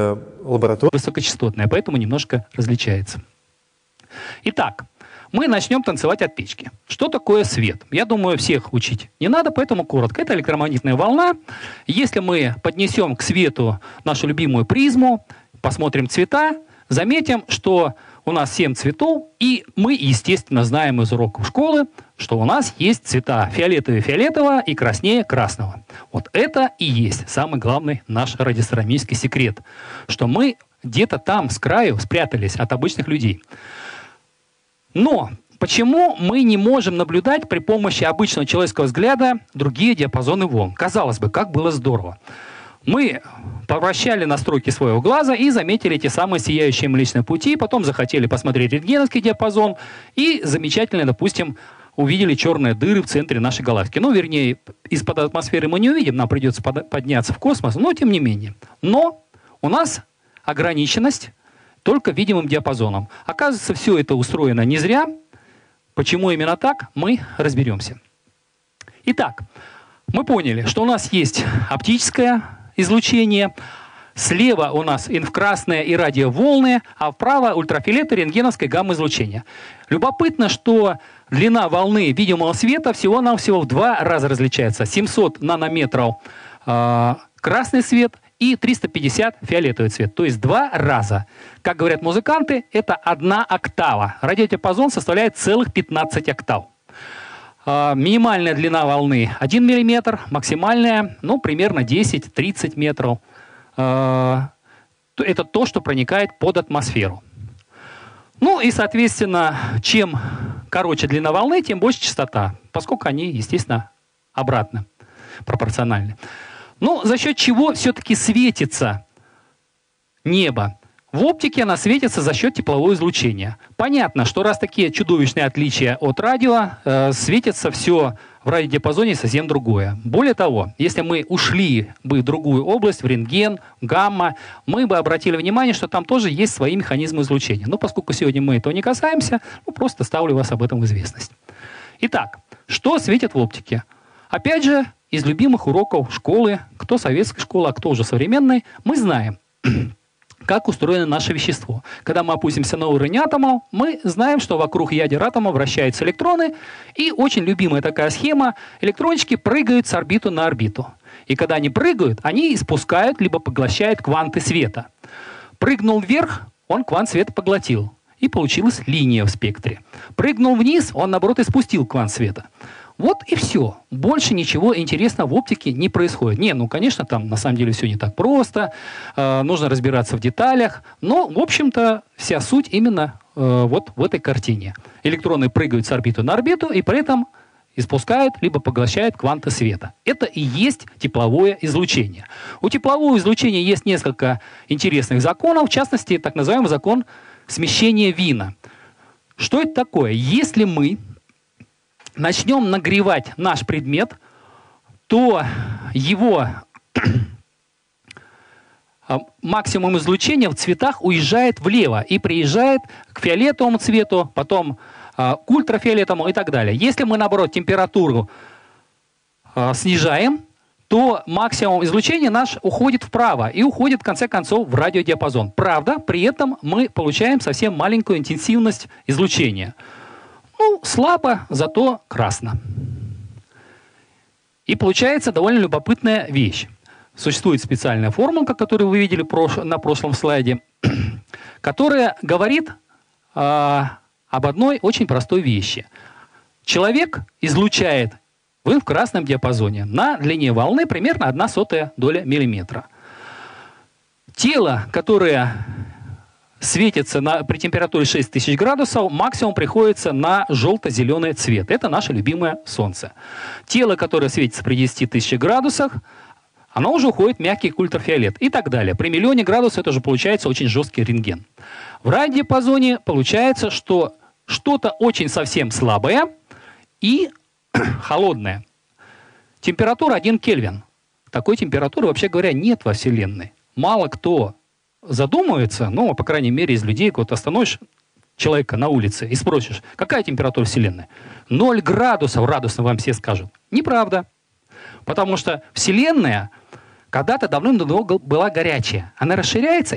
лаборатория высокочастотная, поэтому немножко различается. Итак, мы начнем танцевать от печки. Что такое свет? Я думаю, всех учить не надо, поэтому коротко. Это электромагнитная волна. Если мы поднесем к свету нашу любимую призму, посмотрим цвета, заметим, что у нас 7 цветов, и мы, естественно, знаем из уроков школы, что у нас есть цвета фиолетового фиолетового и краснее красного. Вот это и есть самый главный наш радиоастрономический секрет, что мы где-то там с краю спрятались от обычных людей. Но почему мы не можем наблюдать при помощи обычного человеческого взгляда другие диапазоны волн? Казалось бы, как было здорово. Мы повращали настройки своего глаза и заметили те самые сияющие Млечные Пути, потом захотели посмотреть рентгеновский диапазон и замечательно, допустим, увидели черные дыры в центре нашей галактики. Ну, вернее, из-под атмосферы мы не увидим, нам придется подняться в космос, но тем не менее. Но у нас ограниченность только видимым диапазоном. Оказывается, все это устроено не зря. Почему именно так, мы разберемся. Итак, мы поняли, что у нас есть оптическое излучение, слева у нас инфракрасное и радиоволны, а вправо ультрафиолет и рентгеновское гамма-излучение. Любопытно, что длина волны видимого света всего-навсего в 2 раза различается. 700 нанометров красный свет и 350 фиолетовый цвет. То есть 2 раза. Как говорят музыканты, это 1 октава. Радиодиапазон составляет целых 15 октав. Минимальная длина волны 1 мм, максимальная, ну, примерно 10-30 метров. Это то, что проникает под атмосферу. Ну и, соответственно, чем короче длина волны, тем больше частота, поскольку они, естественно, обратно пропорциональны. Ну, за счет чего все-таки светится небо? В оптике она светится за счет теплового излучения. Понятно, что раз такие чудовищные отличия от радио, светится все в радиодиапазоне совсем другое. Более того, если мы ушли бы в другую область, в рентген, гамма, мы бы обратили внимание, что там тоже есть свои механизмы излучения. Но поскольку сегодня мы этого не касаемся, просто ставлю вас об этом в известность. Итак, что светит в оптике? Опять же, из любимых уроков школы, кто советской школы, а кто уже современной, мы знаем, как устроено наше вещество. Когда мы опустимся на уровень атомов, мы знаем, что вокруг ядер атома вращаются электроны, и очень любимая такая схема, электрончики прыгают с орбиту на орбиту. И когда они прыгают, они испускают либо поглощают кванты света. Прыгнул вверх, он квант света поглотил, и получилась линия в спектре. Прыгнул вниз, он, наоборот, испустил квант света. Вот и все. Больше ничего интересного в оптике не происходит. Ну, конечно, там на самом деле все не так просто. Нужно разбираться в деталях. Но, в общем-то, вся суть именно вот в этой картине. Электроны прыгают с орбиты на орбиту и при этом испускают либо поглощают кванты света. Это и есть тепловое излучение. У теплового излучения есть несколько интересных законов. В частности, так называемый закон смещения Вина. Что это такое? Если мы начнем нагревать наш предмет, то его максимум излучения в цветах уезжает влево и приезжает к фиолетовому цвету, потом к ультрафиолетовому и так далее. Если мы, наоборот, температуру снижаем, то максимум излучения наш уходит вправо и уходит, в конце концов, в радиодиапазон. Правда, при этом мы получаем совсем маленькую интенсивность излучения. Ну, слабо, зато красно. И получается довольно любопытная вещь. Существует специальная формулка, которую вы видели на прошлом слайде, которая говорит об одной очень простой вещи. Человек излучает в инфракрасном диапазоне на длине волны примерно 1/100 доля миллиметра. Тело, которое светится при температуре 6000 градусов, максимум приходится на желто-зеленый цвет. Это наше любимое Солнце. Тело, которое светится при 10 000 градусах, оно уже уходит в мягкий ультрафиолет и так далее. При 1 000 000 градусов это уже получается очень жесткий рентген. В радиодиапазоне получается, что что-то очень совсем слабое и холодное. Температура 1 Кельвин. Такой температуры, вообще говоря, нет во Вселенной. Мало кто задумывается, ну, по крайней мере, из людей, вот остановишь человека на улице и спросишь, какая температура Вселенной? 0 градусов, радостно вам все скажут. Неправда. Потому что Вселенная когда-то давным-давно была горячая. Она расширяется